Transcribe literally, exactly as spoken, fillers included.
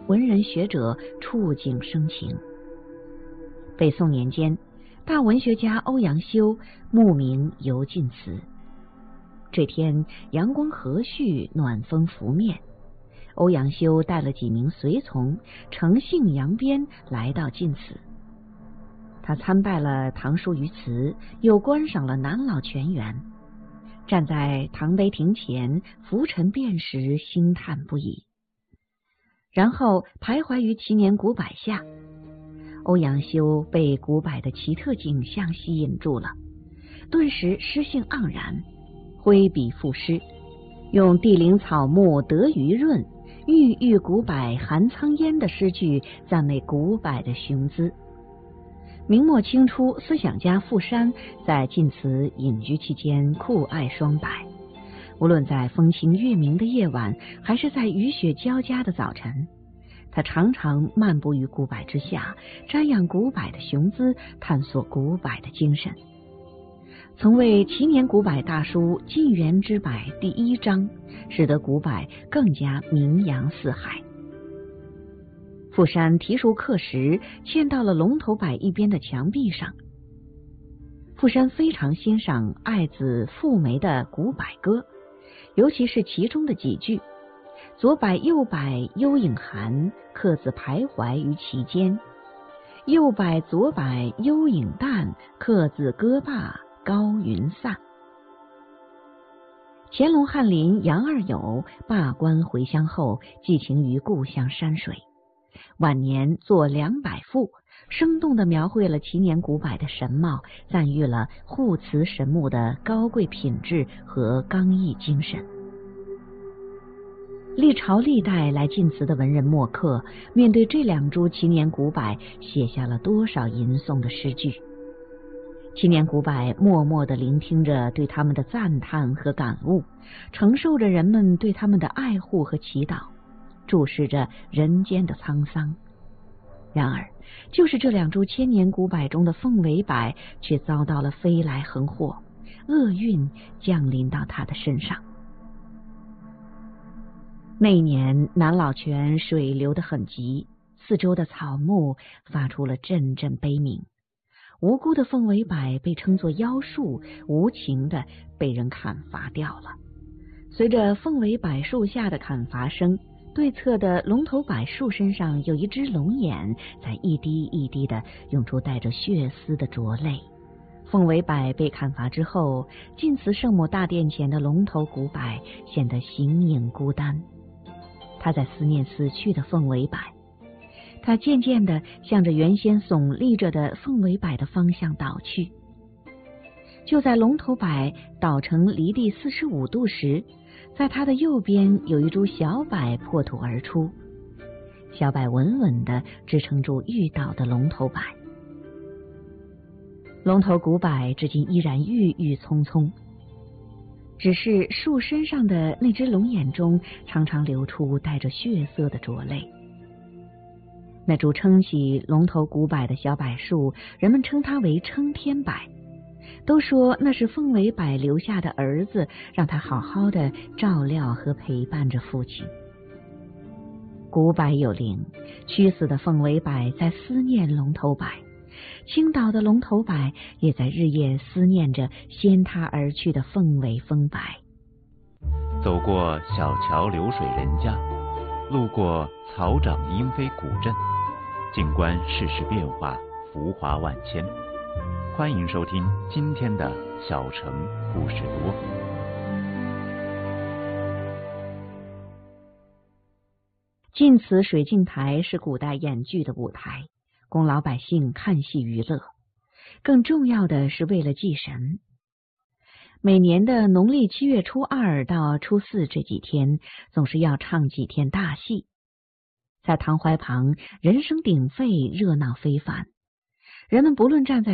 文人学者触景生情。北宋年间，大文学家欧阳修慕名游晋祠。这天阳光和煦，暖风拂面，欧阳修带了几名随从，乘幸阳边来到晋祠。他参拜了唐叔虞祠，又观赏了南老泉源，站在唐碑亭前，浮沉便时，兴叹不已。然后徘徊于祈年古柏下，欧阳修被古柏的奇特景象吸引住了，顿时诗兴盎然，挥笔赋诗，用地灵草木得鱼润，郁郁古柏含苍烟的诗句赞美古柏的雄姿。明末清初，思想家傅山在晋祠隐居期间酷爱双柏，无论在风清月明的夜晚，还是在雨雪交加的早晨，他常常漫步于古柏之下，瞻仰古柏的雄姿，探索古柏的精神。曾为祈年古柏大书《晋元之柏》第一章，使得古柏更加名扬四海。傅山题书刻石，嵌到了龙头柏一边的墙壁上。傅山非常欣赏爱子傅梅的《古柏歌》，尤其是其中的几句：左柏右柏幽影寒，客自徘徊于其间；右柏左柏幽影淡，客自歌罢高云散。乾隆翰林杨二友罢官回乡后，寄情于故乡山水，晚年作两百赋，生动地描绘了祈年古柏的神貌，赞誉了护祠神木的高贵品质和刚毅精神。历朝历代来晋祠的文人墨客，面对这两株祈年古柏，写下了多少吟诵的诗句。祈年古柏默默地聆听着对他们的赞叹和感悟，承受着人们对他们的爱护和祈祷，注视着人间的沧桑。然而，就是这两株千年古柏中的凤尾柏，却遭到了飞来横祸，厄运降临到他的身上。那一年，南老泉水流得很急，四周的草木发出了阵阵悲鸣。无辜的凤尾柏被称作妖树，无情地被人砍伐掉了。随着凤尾柏树下的砍伐声，对侧的龙头柏树身上有一只龙眼在一滴一滴地涌出带着血丝的浊泪。凤尾柏被砍伐之后，晋祠圣母大殿前的龙头古柏显得形影孤单。他在思念死去的凤尾柏，他渐渐地向着原先耸立着的凤尾柏的方向倒去。就在龙头柏倒成离地四十五度时，在它的右边有一株小柏破土而出，小柏稳稳地支撑住欲倒的龙头柏。龙头古柏至今依然郁郁葱葱，只是树身上的那只龙眼中常常流出带着血色的浊泪。那株撑起龙头古柏的小柏树，人们称它为撑天柏，都说那是凤尾柏留下的儿子，让他好好的照料和陪伴着父亲。古柏有灵，屈死的凤尾柏在思念龙头柏，倾倒的龙头柏也在日夜思念着先他而去的凤尾峰柏。 走过小桥流水人家，路过草长莺飞古镇，静观世事变化，浮华万千。欢迎收听今天的小城故事多。 晋祠水镜台是古代演剧的舞台，供老百姓看戏娱乐。更重要的是为了祭神。每年的农历七月初二到初四这几天，总是要唱几天大戏。在堂怀旁，人声鼎沸，热闹非凡。人们不论站在